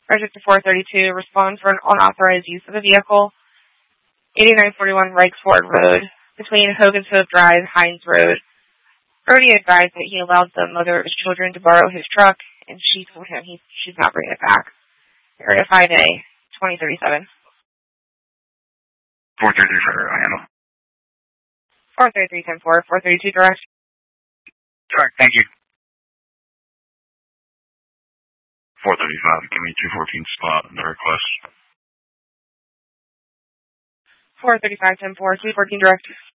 Register 432, respond for an unauthorized use of a vehicle. 8941 Rikesford Road, between Hoganshoe Drive, Hines Road. Brody advised that he allowed the mother of his children to borrow his truck, and she told him she's not bringing it back. Area 5A, 2037. 433 for handle. 433-10-4, 432 direct. Direct, thank you. 435, give me 214 spot, the request. 435-10-4, 214 direct.